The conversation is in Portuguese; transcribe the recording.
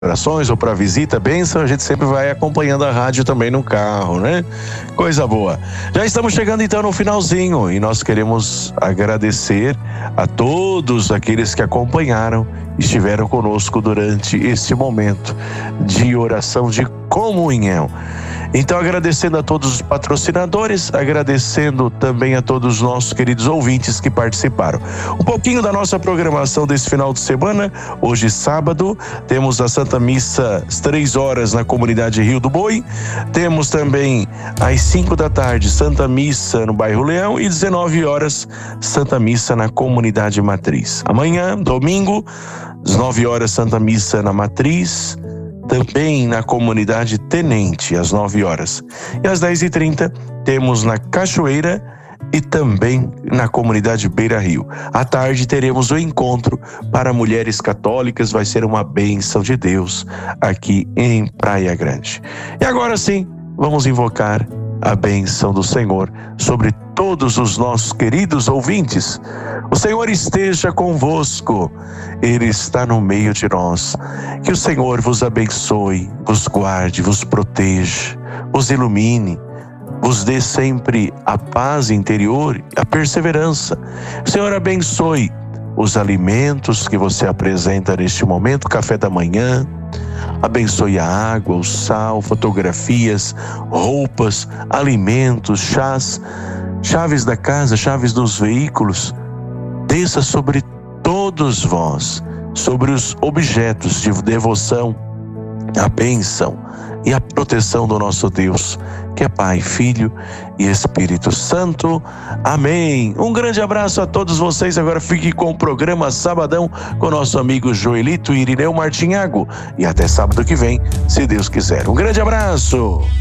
orações ou para visita, bênção, a gente sempre vai acompanhando a rádio também no carro, né? Coisa boa. Já estamos chegando então no finalzinho e nós queremos agradecer a todos aqueles que acompanharam, estiveram conosco durante este momento de oração, de comunhão. Então, agradecendo a todos os patrocinadores, agradecendo também a todos os nossos queridos ouvintes que participaram. Um pouquinho da nossa programação desse final de semana. Hoje, sábado, temos a Santa Missa às 3h na comunidade Rio do Boi. Temos também às 5 da tarde Santa Missa no bairro Leão e 19h Santa Missa na comunidade Matriz. Amanhã, domingo, às 9h Santa Missa na Matriz. Também na comunidade Tenente, às 9h. E às 10h30, temos na Cachoeira e também na comunidade Beira Rio. À tarde, teremos o encontro para mulheres católicas. Vai ser uma bênção de Deus aqui em Praia Grande. E agora sim, vamos invocar a bênção do Senhor sobre todos os nossos queridos ouvintes. O Senhor esteja convosco, Ele está no meio de nós. Que o Senhor vos abençoe, vos guarde, vos proteja, vos ilumine, vos dê sempre a paz interior e a perseverança. O Senhor abençoe os alimentos que você apresenta neste momento, café da manhã. Abençoe a água, o sal, fotografias, roupas, alimentos, chás, chaves da casa, chaves dos veículos. Desça sobre todos vós, sobre os objetos de devoção, a bênção e a proteção do nosso Deus, que é Pai, Filho e Espírito Santo. Amém. Um grande abraço a todos vocês. Agora fique com o programa Sabadão com nosso amigo Joelito e Irineu Martinhago. E até sábado que vem, se Deus quiser. Um grande abraço.